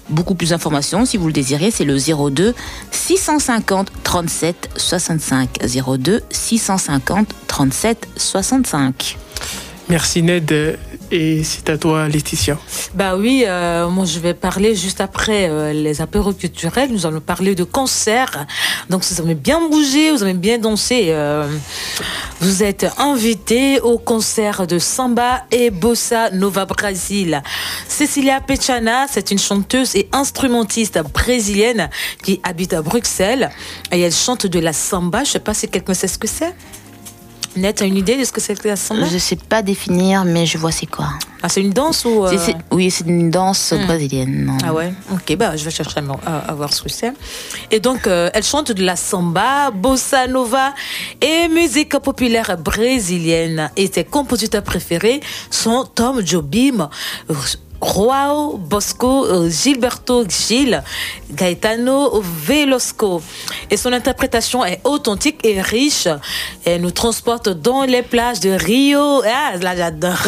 beaucoup plus d'informations, si vous le désirez, c'est le 02 650 37 65. 02 650 37 65. Merci Ned. Et c'est à toi, Laetitia. Bah oui, moi je vais parler juste après les apéros culturels. Nous allons parler de concerts. Donc si vous aimez bien bouger, vous aimez bien danser, vous êtes invités au concert de Samba et Bossa Nova Brésil. Cecilia Pechana, c'est une chanteuse et instrumentiste brésilienne qui habite à Bruxelles. Et elle chante de la samba. Je sais pas si quelqu'un sait ce que c'est. Ned, tu as une idée de ce que c'est que la samba? Je ne sais pas définir, mais je vois c'est quoi. Ah, c'est une danse ou Oui, c'est une danse brésilienne. Ah ouais. Ok, je vais chercher à voir ce que c'est. Et donc, elle chante de la samba, bossa nova et musique populaire brésilienne. Et ses compositeurs préférés sont Tom Jobim, João Bosco, Gilberto Gil, Gaetano Veloso. Et son interprétation est authentique et riche. Elle nous transporte dans les plages de Rio. Ah, là j'adore.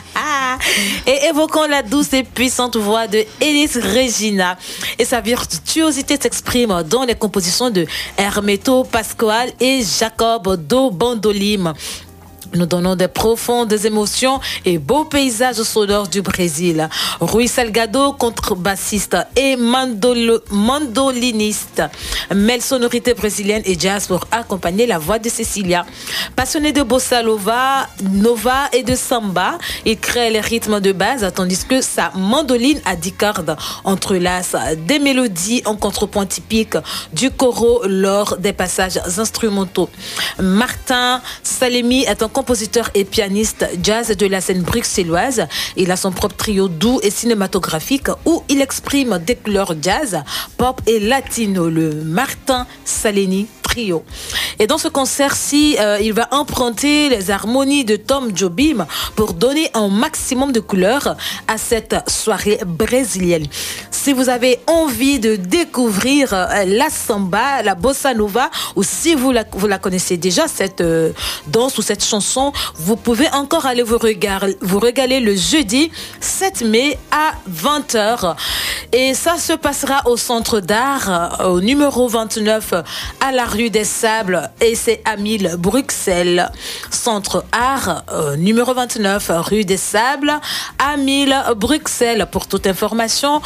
Et évoquant la douce et puissante voix de Elis Regina. Et sa virtuosité s'exprime dans les compositions de Hermeto Pascoal et Jacob do Bandolim. Nous donnons des profondes émotions et beaux paysages sonores du Brésil. Rui Salgado, contrebassiste et mandoliniste, mêle sonorité brésilienne et jazz pour accompagner la voix de Cecilia. Passionné de bossa nova et de samba, il crée les rythmes de base, tandis que sa mandoline à 10 cordes entrelace des mélodies en contrepoint typique du coro lors des passages instrumentaux. Martin Salemi est un compositeur et pianiste jazz de la scène bruxelloise. Il a son propre trio doux et cinématographique où il exprime des couleurs jazz, pop et latino, le Martin Salemi Trio. Et dans ce concert-ci, il va emprunter les harmonies de Tom Jobim pour donner un maximum de couleurs à cette soirée brésilienne. Si vous avez envie de découvrir la samba, la bossa nova, ou si vous la connaissez déjà, cette danse ou cette chanson, vous pouvez encore aller vous régaler le jeudi 7 mai à 20h. Et ça se passera au Centre d'Art, au numéro 29 à la rue des Sables, et c'est à 1000 Bruxelles. Centre Art, numéro 29 rue des Sables, à 1000 Bruxelles. Pour toute information,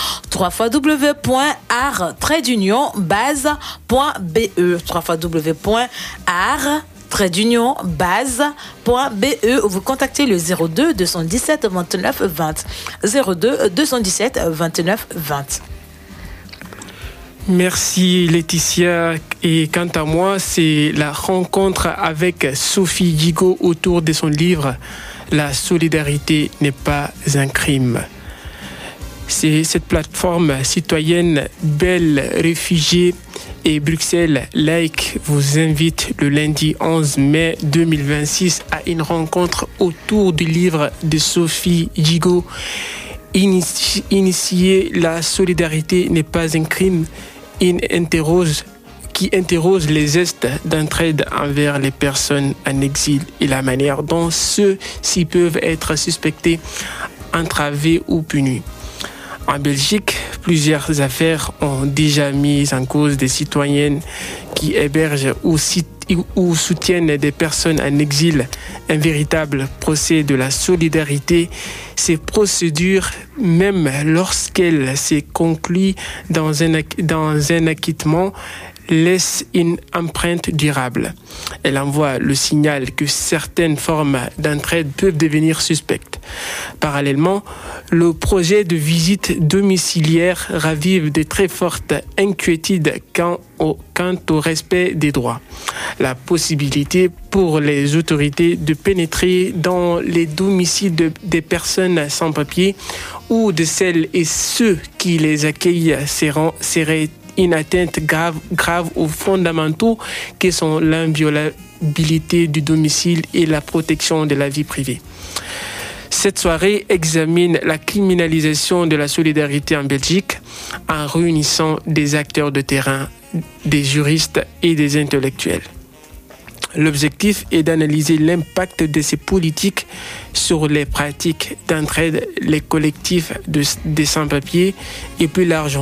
www.art-base.be www.art-base.be ou vous contactez le 02 217 29 20 02 217 29 20. Merci Laetitia. Et quant à moi, c'est la rencontre avec Sophie Gigo autour de son livre « La solidarité n'est pas un crime ». C'est cette plateforme citoyenne Belle Réfugiés et Bruxelles Like vous invite le lundi 11 mai 2026 à une rencontre autour du livre de Sophie Gigo. Initier la solidarité n'est pas un crime, qui interroge les gestes d'entraide envers les personnes en exil et la manière dont ceux-ci peuvent être suspectés, entravés ou punis. En Belgique, plusieurs affaires ont déjà mis en cause des citoyennes qui hébergent ou soutiennent des personnes en exil. Un véritable procès de la solidarité. Ces procédures, même lorsqu'elles se concluent dans un acquittement, laisse une empreinte durable. Elle envoie le signal que certaines formes d'entraide peuvent devenir suspectes. Parallèlement, le projet de visite domiciliaire ravive de très fortes inquiétudes quant au respect des droits. La possibilité pour les autorités de pénétrer dans les domiciles des personnes sans papier ou de celles et ceux qui les accueillent serait une atteinte grave aux fondamentaux que sont l'inviolabilité du domicile et la protection de la vie privée. Cette soirée examine la criminalisation de la solidarité en Belgique en réunissant des acteurs de terrain, des juristes et des intellectuels. L'objectif est d'analyser l'impact de ces politiques sur les pratiques d'entraide, les collectifs des sans-papiers et plus largement